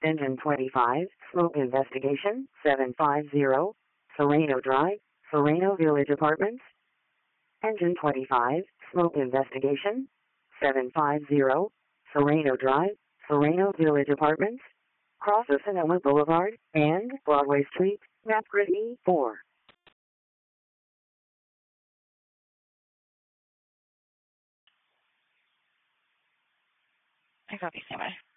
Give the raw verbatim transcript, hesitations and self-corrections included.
Engine twenty-five, smoke investigation, seven five zero, Sereno Drive, Sereno Village Apartments. Engine twenty-five, smoke investigation, seven five zero, Sereno Drive, Sereno Village Apartments. Crosses Sonoma Boulevard and Broadway Street, map grid E four. I copy, stand by.